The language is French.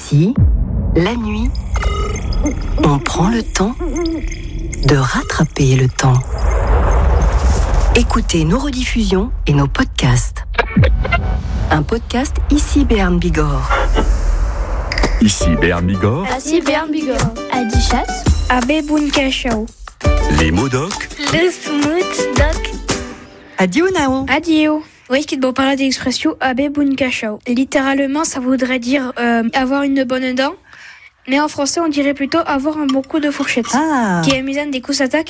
Ici, la nuit, on prend le temps de rattraper le temps. Écoutez nos rediffusions et nos podcasts. Un podcast Ici Béarn Bigorre. Ici Béarn Bigorre. Ici Béarn Bigorre. Adichat. Abe Bunkachao. Les mots doc. Le smooth doc. Adio Nao. Adio. Oui, qui te parler d'expression Abe Bunkachao. Littéralement, ça voudrait dire avoir une bonne dent. Mais en français, on dirait plutôt avoir un bon coup de fourchette. Ah. Qui est mis des coups d'attaque